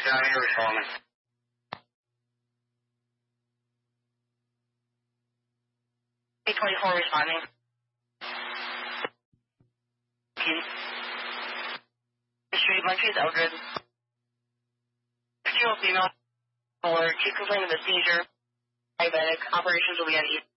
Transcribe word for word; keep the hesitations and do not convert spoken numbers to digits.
down here responding. eight twenty-four responding. Okay. Street, my face Eldred. Female female. Or keep complaining of a seizure. Diabetic. Operations will be on E.